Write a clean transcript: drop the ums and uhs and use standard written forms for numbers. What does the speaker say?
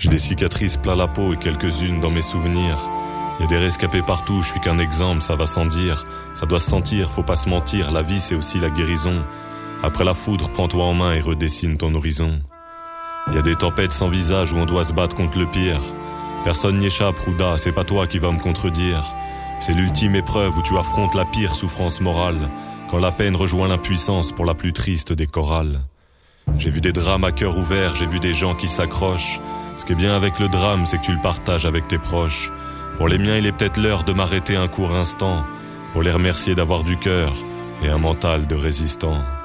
J'ai des cicatrices plein la peau et quelques-unes dans mes souvenirs. Y a des rescapés partout, je suis qu'un exemple, ça va sans dire. Ça doit se sentir, faut pas se mentir, la vie c'est aussi la guérison. Après la foudre, prends-toi en main et redessine ton horizon. Y a des tempêtes sans visage où on doit se battre contre le pire. Personne n'y échappe, Rouda, c'est pas toi qui vas me contredire. C'est l'ultime épreuve où tu affrontes la pire souffrance morale, quand la peine rejoint l'impuissance pour la plus triste des chorales. J'ai vu des drames à cœur ouvert, j'ai vu des gens qui s'accrochent. Ce qui est bien avec le drame, c'est que tu le partages avec tes proches. Pour les miens, il est peut-être l'heure de m'arrêter un court instant, pour les remercier d'avoir du cœur et un mental de résistant.